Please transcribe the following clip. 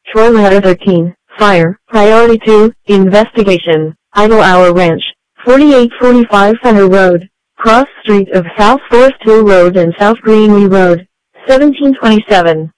Troy Letter 13, Fire, Priority 2, Investigation, Idle Hour Ranch, 4845 Fenner Road, Cross Street of South Forest Hill Road and South Greenway Road, 1727.